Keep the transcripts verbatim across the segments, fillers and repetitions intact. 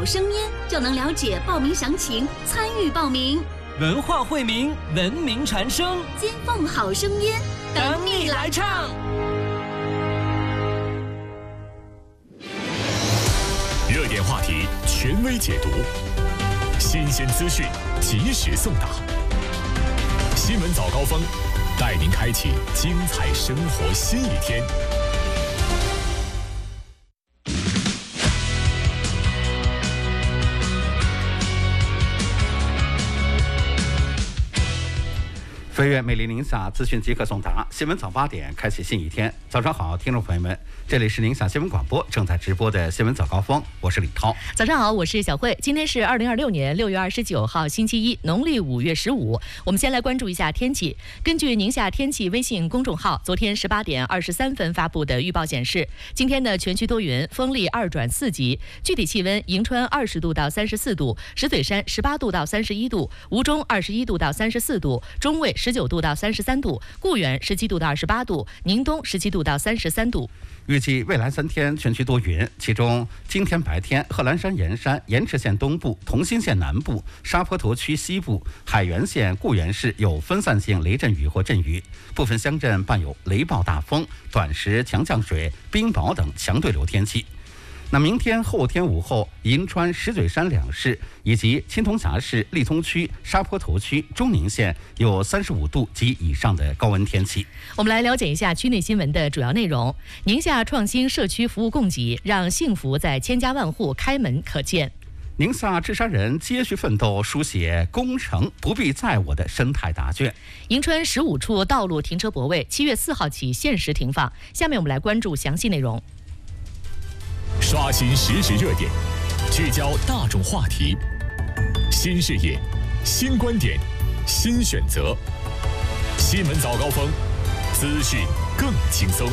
声音，就能了解报名详情，参与报名。 文化惠民，文明传声， 金凤好声音， 等你来唱。 热点话题，权威解读，新鲜资讯，及时送达。新闻早高峰，带您开启精彩生活新一天。 飞跃美丽宁夏，资讯即刻送达。新闻早八点，开启新一天。早上好，听众朋友们，这里是宁夏新闻广播正在直播的新闻早高峰，我是李涛。 早上好，我是小慧。今天是二零二六年六月二十九号，星期一，农历五月十五。我们先来关注一下天气。根据宁夏天气微信公众号昨天十八点二十三分发布的预报显示，今天的全区多云，风力二转四级，具体气温：银川二十度到三十四度，石嘴山十八度到三十一度，吴中二十一度到三十四度，中卫十九度到三十三度，固原十七度到二十八度，宁东十七度到三十三度。 预计未来三天全区多云，其中今天白天贺兰山盐山、盐池县东部、同心县南部、沙坡头区西部、海原县固原市有分散性雷阵雨或阵雨，部分乡镇伴有雷暴大风、短时强降水、冰雹等强对流天气。那明天、后天午后，银川、石嘴山两市以及青铜峡市利通区、沙坡头区、中宁县有三十五度及以上的高温天气。 我们来了解一下区内新闻的主要内容。宁夏创新社区服务供给，让幸福在千家万户开门可见。 宁夏治山人接续奋斗，书写功成不必在我的生态答卷。 银川十五处道路停车泊位七月四号起限时停放。下面我们来关注详细内容。 刷新实时热点，聚焦大众话题，新视野，新观点，新选择。新闻早高峰，资讯更轻松。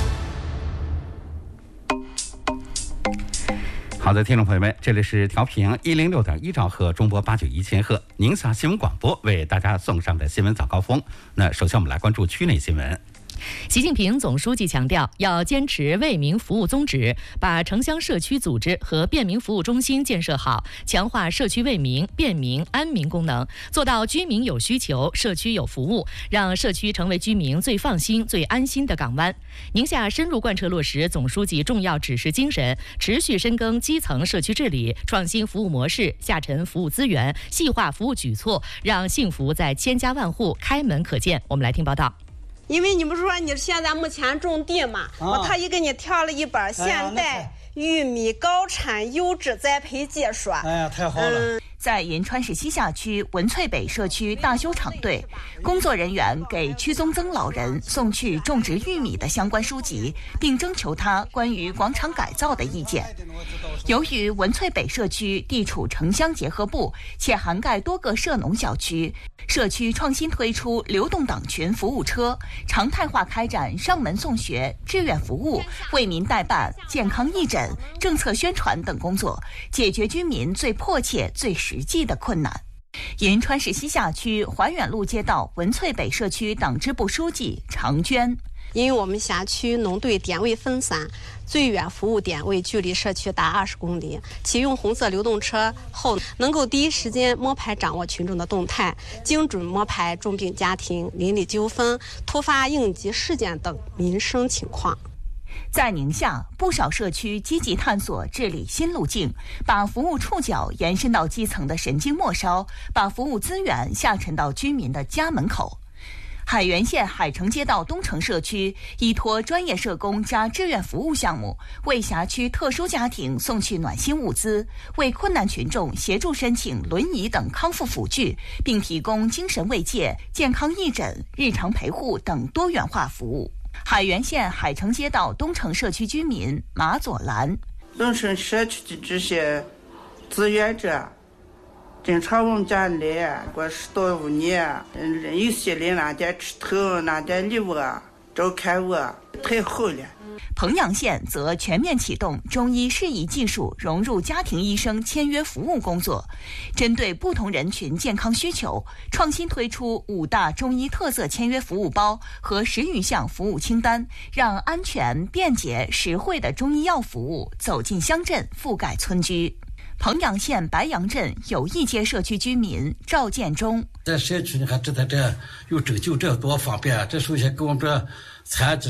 好的，听众朋友们，这里是调频一零六点一兆赫，中波八九一千赫，宁夏新闻广播为大家送上的新闻早高峰。那首先我们来关注区内新闻。 习近平总书记强调，要坚持为民服务宗旨，把城乡社区组织和便民服务中心建设好，强化社区为民、便民、安民功能，做到居民有需求，社区有服务，让社区成为居民最放心、最安心的港湾。宁夏深入贯彻落实总书记重要指示精神，持续深耕基层社区治理，创新服务模式，下沉服务资源，细化服务举措，让幸福在千家万户开门可见。我们来听报道。 因为你不是说你现在目前种地嘛，啊、我特意给你挑了一本现代玉米高产优质栽培技术。 哎呀，太好了！嗯， 在银川市西夏区文翠北社区大修场队，工作人员给屈宗增老人送去种植玉米的相关书籍，并征求他关于广场改造的意见。由于文翠北社区地处城乡结合部，且涵盖多个社农小区，社区创新推出流动党群服务车，常态化开展上门送学、志愿服务、为民代办、健康义诊、政策宣传等工作，解决居民最迫切、最实际的困难。银川市西夏区怀远路街道文翠北社区党支部书记常娟， 因为我们辖区农队点位分散，最远服务点位距离社区达二十公里，启用红色流动车后，能够第一时间摸排掌握群众的动态，精准摸排重病家庭、邻里纠纷、突发应急事件等民生情况。 在宁夏，不少社区积极探索治理新路径，把服务触角延伸到基层的神经末梢，把服务资源下沉到居民的家门口。海原县海城街道东城社区依托专业社工加志愿服务项目，为辖区特殊家庭送去暖心物资，为困难群众协助申请轮椅等康复辅具，并提供精神慰藉、健康义诊、日常陪护等多元化服务。海原县海城街道东城社区居民马佐兰， 东城社区的这些志愿者经常我们家来过十多五年，嗯，有些人哪点吃头，哪点礼物，照看我，太好了。 彭阳县则全面启动中医适宜技术融入家庭医生签约服务工作，针对不同人群健康需求，创新推出五大中医特色签约服务包和十余项服务清单，让安全、便捷、实惠的中医药服务走进乡镇，覆盖村居。 彭阳县白杨镇友谊街社区居民赵建忠， 在社区里还知道这有拯救，这多方便，这首先给我们这残疾